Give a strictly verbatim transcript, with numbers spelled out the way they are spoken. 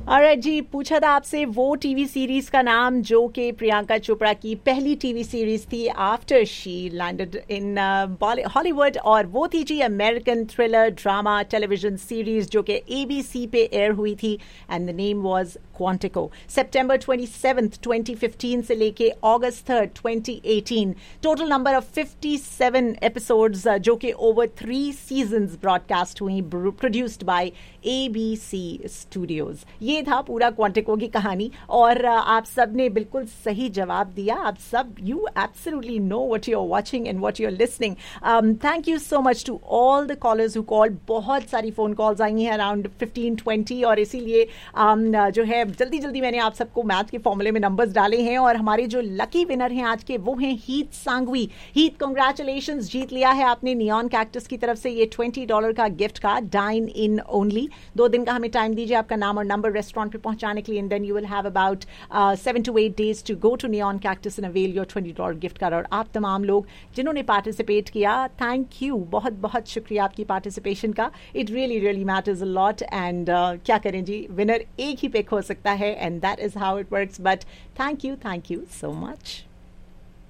Alright जी, पूछा था आपसे वो टीवी सीरीज का नाम जो कि प्रियंका चोपड़ा की पहली टीवी सीरीज थी after she landed in Hollywood, और वो थी जी American thriller drama television series जो कि एबीसी पे एयर हुई थी, and the name was Quantico. September twenty seventh twenty fifteen से लेके अगस्त third twenty eighteen, total number of fifty seven episodes जो कि ओवर थ्री सीजन्स ब्रॉडकास्ट हुई, प्रोड्यूस्ड बाय एबीसी स्टूडियोज। ये था पूरा क्वांटिको की कहानी, और आप सब ने बिल्कुल सही जवाब दिया। आप सब, you absolutely know what you are watching and what you are listening. Thank you so much to all the callers who called. बहुत सारी फोन कॉल्स आई हैं, अराउंड फिफ्टीन ट्वेंटी, और इसीलिए um, जो है जल्दी जल्दी मैंने आप सबको मैथ के फॉर्मूले में नंबर्स डाले हैं। और हमारे जो लकी विनर हैं आज के, वो हैं हीत सांगवी। हीत, कंग्रेचुलेशंस, जीत लिया है आपने नियॉन कैक्टस की तरफ से ये ट्वेंटी डॉलर का gift card, dine in only. दो दिन का हमें टाइम दीजिए आपका नाम और नंबर रेस्टोरेंट पे पहुंचाने के लिए, and then you will have about seven to eight days to go to neon cactus and avail your twenty dollar gift card. और आप तमाम लोग जिन्होंने पार्टिसिपेट किया, थैंक यू, बहुत बहुत शुक्रिया आपकी पार्टिसिपेशन का। It really really matters a lot, and क्या करें जी, विनर एक ही पिक हो सकता है, and that is how it works, but thank you, thank you so much.